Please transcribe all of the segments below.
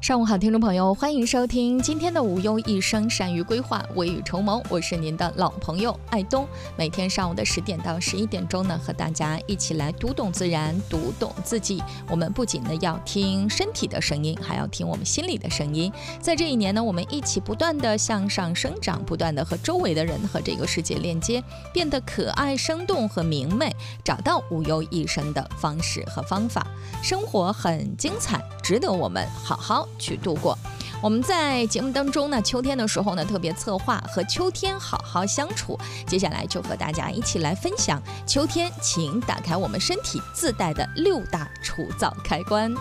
上午好，听众朋友，欢迎收听今天的无忧一生，善于规划，未雨绸缪。我是您的老朋友爱东，每天上午的10点到11点钟呢，和大家一起来读懂自然，读懂自己。我们不仅呢要听身体的声音，还要听我们心里的声音。在这一年呢，我们一起不断的向上生长，不断的和周围的人和这个世界链接，变得可爱、生动和明媚，找到无忧一生的方式和方法。生活很精彩，值得我们好好去度过。我们在节目当中呢，秋天的时候呢，特别策划和秋天好好相处。接下来就和大家一起来分享秋天，请打开我们身体自带的6大除噪开关。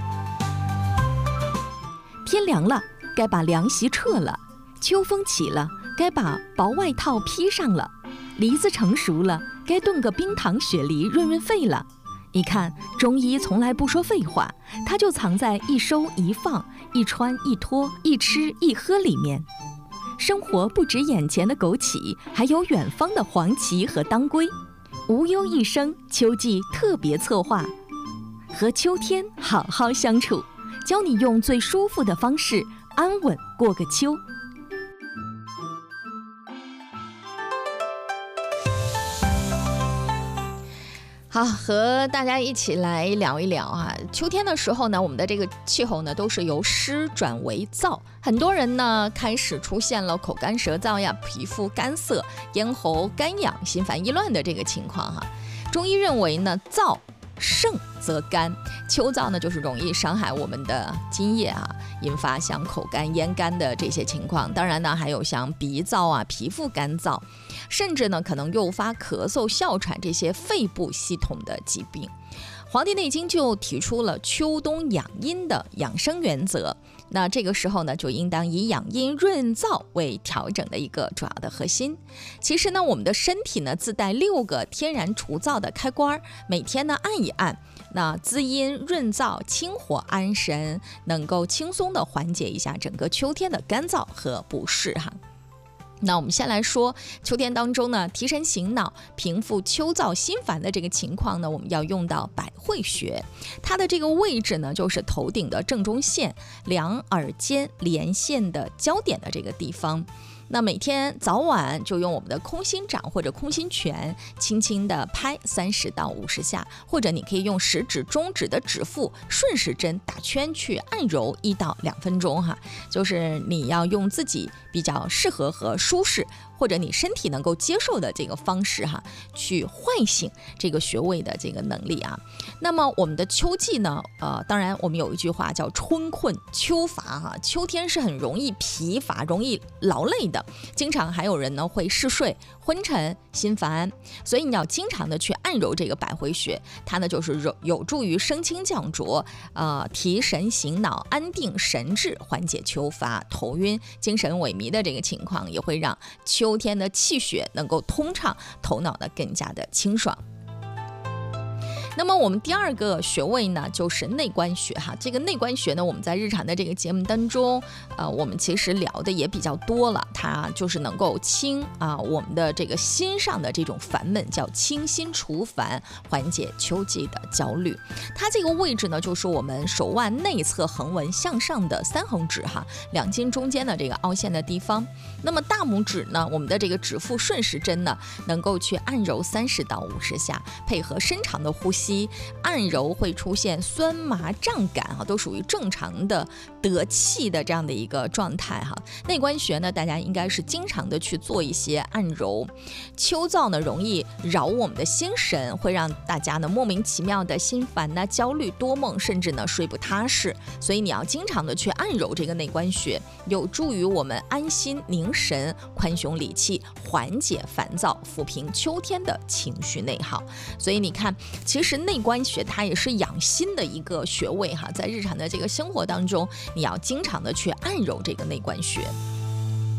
天凉了，该把凉席撤了；秋风起了，该把薄外套披上了；梨子成熟了，该炖个冰糖雪梨润润肺了。你看，中医从来不说废话，它就藏在一收一放、一穿一脱、一吃一喝里面。生活不止眼前的枸杞，还有远方的黄芪和当归。无忧一生秋季特别策划，和秋天好好相处，教你用最舒服的方式安稳过个秋。好，和大家一起来聊一聊啊。秋天的时候呢，我们的这个气候呢都是由湿转为燥，很多人呢开始出现了口干舌燥呀、皮肤干涩、咽喉干痒、心烦意乱的这个情况哈。中医认为呢，燥盛则干，秋燥呢就是容易伤害我们的津液啊，引发像口干咽干的这些情况。当然呢，还有像鼻燥啊、皮肤干燥，甚至呢可能诱发咳嗽、哮喘这些肺部系统的疾病。《黄帝内经》就提出了秋冬养阴的养生原则，那这个时候呢，就应当以养阴润燥为调整的一个主要的核心。其实呢，我们的身体呢自带6个天然除燥的开关，每天呢按一按，那滋阴润燥、清火安神，能够轻松的缓解一下整个秋天的干燥和不适哈。那我们先来说秋天当中呢，提神醒脑、平复秋燥心烦的这个情况呢，我们要用到百会穴。它的这个位置呢，就是头顶的正中线，两耳尖连线的交点的这个地方。那每天早晚就用我们的空心掌或者空心拳轻轻的拍30到50下，或者你可以用食指、中指的指腹顺时针打圈去按揉1到2分钟哈，就是你要用自己比较适合和舒适，或者你身体能够接受的这个方式哈，去唤醒这个穴位的这个能力啊。那么我们的秋季呢，当然我们有一句话叫春困秋乏哈，秋天是很容易疲乏、容易劳累的，经常还有人呢会嗜睡、昏沉、心烦，所以你要经常的去按揉这个百会穴，它呢就是有助于升清降浊，提神醒脑、安定神志，缓解秋乏、头晕、精神萎靡的这个情况，也会让秋天的气血能够通畅，头脑呢更加的清爽。那么我们第2个穴位呢，就是内关穴哈。这个内关穴呢，我们在日常的这个节目当中，我们其实聊的也比较多了。它就是能够清我们的这个心上的这种烦闷，叫清心除烦，缓解秋季的焦虑。它这个位置呢，就是我们手腕内侧横纹向上的3横指哈，2筋中间的这个凹陷的地方。那么大拇指呢，我们的这个指腹顺时针呢，能够去按揉30到50下，配合深长的呼吸。按揉会出现酸麻胀感都属于正常的得气的这样的一个状态哈。内关穴呢，大家应该是经常的去做一些按揉。秋燥呢，容易扰我们的心神，会让大家呢莫名其妙的心烦焦虑、多梦，甚至呢睡不踏实。所以你要经常的去按揉这个内关穴，有助于我们安心凝神、宽胸理气，缓解烦躁，抚平秋天的情绪内耗。所以你看，其实内关穴它也是养心的一个穴位哈，在日常的这个生活当中，你要经常的去按揉这个内关穴。那么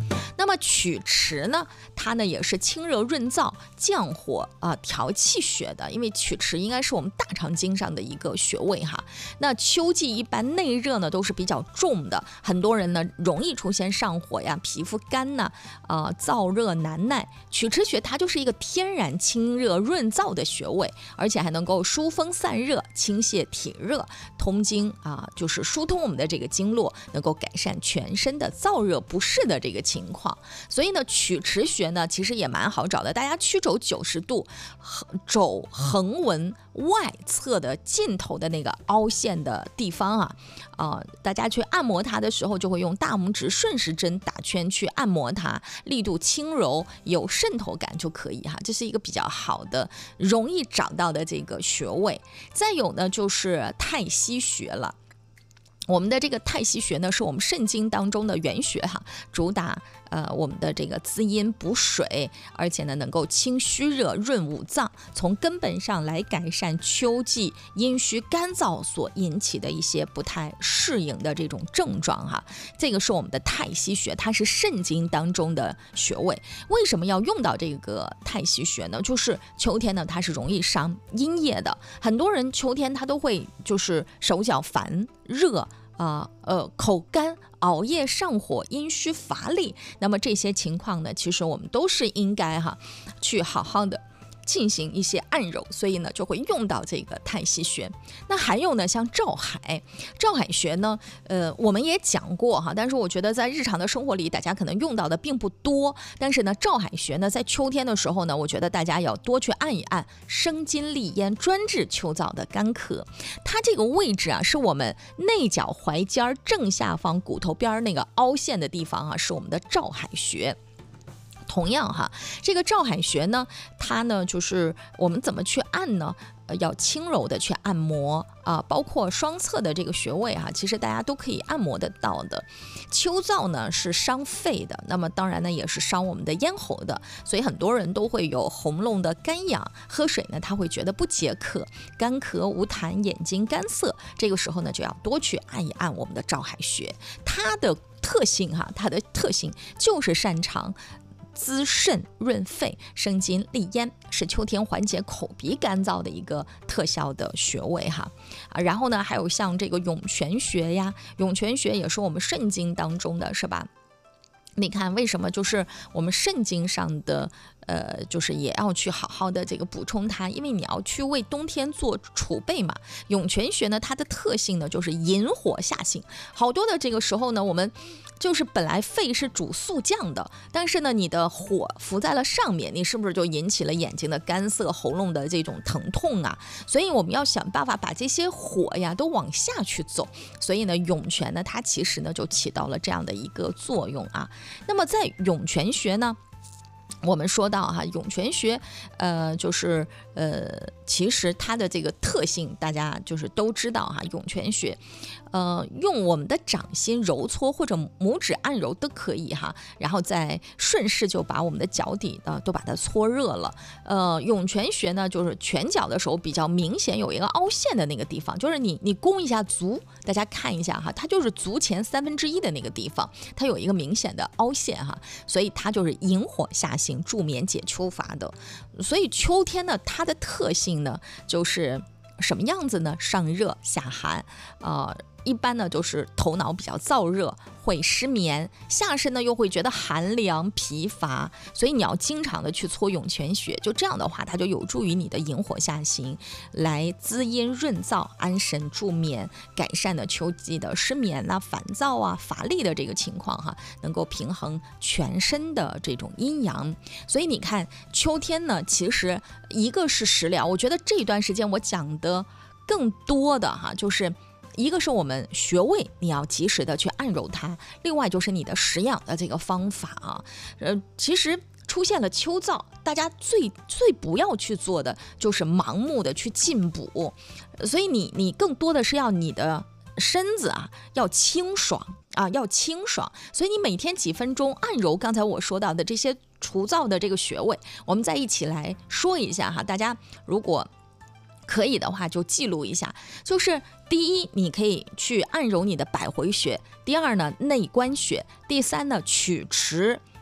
么曲池呢，它呢也是清热润燥、降火调气血的，因为曲池应该是我们大肠经上的一个穴位哈。那秋季一般内热呢都是比较重的，很多人呢容易出现上火呀、皮肤干呐、燥热难耐。曲池穴它就是一个天然清热润燥的穴位，而且还能够疏风散热、清泻体热、通经就是疏通我们的这个经络，能够改善全身的燥热不适的这个情况。所以呢，曲池穴呢其实也蛮好找的，大家曲肘90度，肘横纹外侧的尽头的那个凹陷的地方大家去按摩它的时候，就会用大拇指顺时针打圈去按摩它，力度轻柔，有渗透感就可以这是一个比较好的、容易找到的这个穴位。再有呢，就是太溪穴了。我们的这个太溪穴呢，是我们肾经当中的原穴主打我们的这个滋阴补水，而且呢能够清虚热、润五脏，从根本上来改善秋季阴虚干燥所引起的一些不太适应的这种症状这个是我们的太溪穴，它是肾经当中的穴位。为什么要用到这个太溪穴呢？就是秋天呢它是容易伤阴液的，很多人秋天他都会就是手脚烦热口干、熬夜上火、阴虚乏力，那么这些情况呢，其实我们都是应该去好好的进行一些按揉，所以呢就会用到这个太溪穴。那还有呢，像照海穴呢，我们也讲过但是我觉得在日常的生活里，大家可能用到的并不多。但是呢，照海穴呢，在秋天的时候呢，我觉得大家要多去按一按，生津利咽，专治秋燥的干咳。它这个位置是我们内脚踝尖正下方骨头边那个凹陷的地方是我们的照海穴。同样这个照海穴呢，它呢就是我们怎么去按呢？要轻柔的去按摩包括双侧的这个穴位其实大家都可以按摩得到的。秋燥呢是伤肺的，那么当然呢也是伤我们的咽喉的，所以很多人都会有喉咙的干痒，喝水呢他会觉得不解渴，干咳无痰，眼睛干涩，这个时候呢就要多去按一按我们的照海穴。它的特性就是擅长滋肾润肺、生津利咽，是秋天缓解口鼻干燥的一个特效的穴位然后呢，还有像这个涌泉穴呀，涌泉穴也是我们肾经当中的，是吧？你看为什么就是我们肾经上的就是也要去好好的这个补充它，因为你要去为冬天做储备嘛。涌泉穴呢，它的特性呢就是引火下行，好多的这个时候呢，我们就是本来肺是主肃降的，但是呢你的火浮在了上面，你是不是就引起了眼睛的干涩、喉咙的这种疼痛所以我们要想办法把这些火呀都往下去走，所以呢涌泉呢它其实呢就起到了这样的一个作用那么在涌泉穴呢，我们说到涌泉穴就是其实它的这个特性大家就是都知道涌泉穴用我们的掌心揉搓或者拇指按揉都可以然后再顺势就把我们的脚底都把它搓热了。涌泉穴呢就是拳脚的时候比较明显有一个凹陷的那个地方，就是你弓一下足，大家看一下它就是足前1/3的那个地方，它有一个明显的凹陷所以它就是引火下行、助眠解秋乏的。所以秋天呢，它的特性呢就是什么样子呢？上热下寒一般呢就是头脑比较燥热，会失眠，下身呢又会觉得寒凉疲乏，所以你要经常的去搓涌泉穴，就这样的话它就有助于你的引火下行，来滋阴润燥、安神助眠，改善的秋季的失眠烦躁乏力的这个情况能够平衡全身的这种阴阳。所以你看秋天呢，其实一个是食疗，我觉得这段时间我讲的更多的就是一个是我们穴位你要及时的去按揉它，另外就是你的食养的这个方法其实出现了秋燥，大家最不要去做的就是盲目的去进补，所以你更多的是要你的身子要清爽要清爽，所以你每天几分钟按揉刚才我说到的这些除燥的这个穴位，我们再一起来说一下大家如果可以的话就记录一下，就是第一，你可以去按揉你的百会穴；第二呢，内关穴；第三呢，曲池；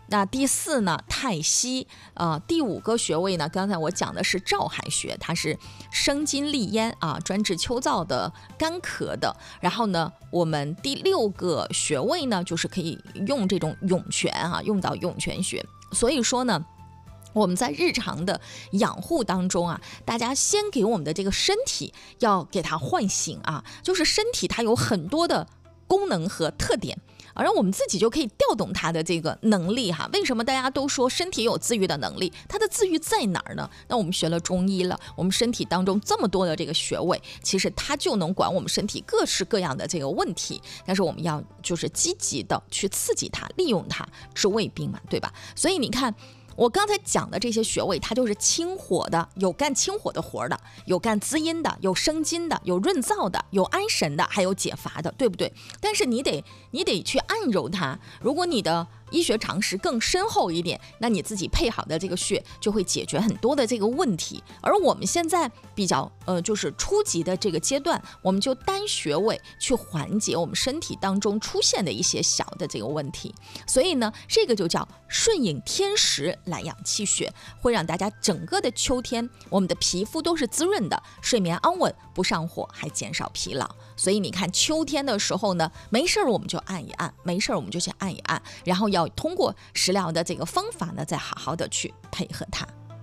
那第4呢，太溪。第5个穴位呢，刚才我讲的是照海穴，它是生津利咽啊，专治秋燥的、干咳的。然后呢，我们第6个穴位呢，就是可以用这种涌泉啊，用到涌泉穴。所以说呢，我们在日常的养护当中啊，大家先给我们的这个身体要给它唤醒啊，就是身体它有很多的功能和特点，而我们自己就可以调动它的这个能力哈。为什么大家都说身体有自愈的能力？它的自愈在哪儿呢？那我们学了中医了，我们身体当中这么多的这个穴位，其实它就能管我们身体各式各样的这个问题。但是我们要就是积极的去刺激它，利用它治胃病嘛，对吧？所以你看，我刚才讲的这些穴位，它就是清火的，有干清火的活的，有干滋阴的，有生津的，有润燥的，有安神的，还有解乏的，对不对？但是你得去按揉它。如果你的医学常识更深厚一点，那你自己配好的这个穴就会解决很多的这个问题。而我们现在比较就是初级的这个阶段，我们就单穴位去缓解我们身体当中出现的一些小的这个问题。所以呢，这个就叫顺应天时来养气血，会让大家整个的秋天我们的皮肤都是滋润的，睡眠安稳，不上火，还减少疲劳。所以你看秋天的时候呢，没事我们就按一按，没事我们就先按一按，然后要通过食疗的这个方法呢，再好好的去配合它。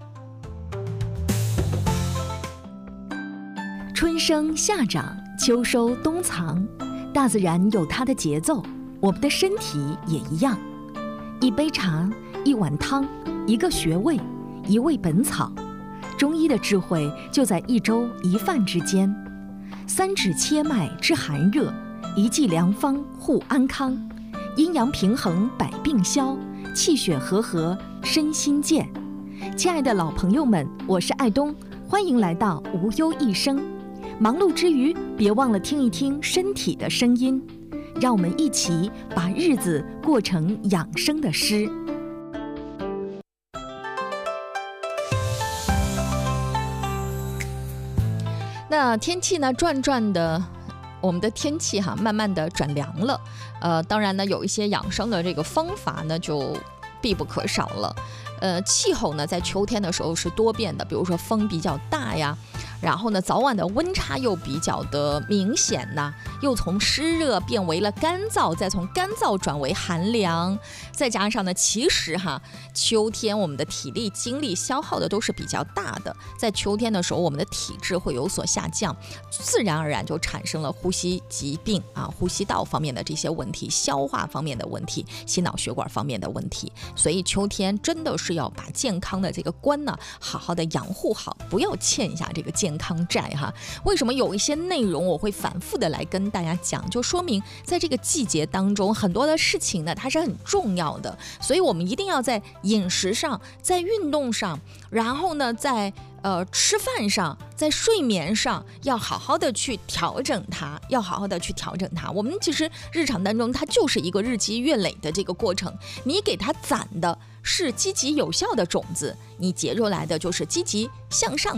春生夏长，秋收冬藏，大自然有它的节奏，我们的身体也一样。一杯茶，一碗汤，一个穴位，一味本草，中医的智慧就在一粥一饭之间。3指切脉治寒热，一剂良方护安康，阴阳平衡百病消，气血和合身心健。亲爱的老朋友们，我是爱东，欢迎来到无忧一生。忙碌之余，别忘了听一听身体的声音，让我们一起把日子过成养生的诗。 那天气呢，转的，我们的天气慢慢的转凉了。当然呢，有一些养生的这个方法呢，就必不可少了。气候呢，在秋天的时候是多变的，比如说风比较大呀，然后呢，早晚的温差又比较的明显呐，又从湿热变为了干燥，再从干燥转为寒凉，再加上呢，其实秋天我们的体力精力消耗的都是比较大的，在秋天的时候，我们的体质会有所下降，自然而然就产生了呼吸疾病呼吸道方面的这些问题，消化方面的问题，心脑血管方面的问题。所以秋天真的是要把健康的这个关呢，好好的养护好，不要欠一下这个健康债为什么有一些内容我会反复的来跟大家讲，就说明在这个季节当中，很多的事情呢，它是很重要的，所以我们一定要在饮食上，在运动上，然后呢，在吃饭上，在睡眠上，要好好的去调整它，我们其实日常当中，它就是一个日积月累的这个过程，你给它攒的是积极有效的种子，你结出来的就是积极向上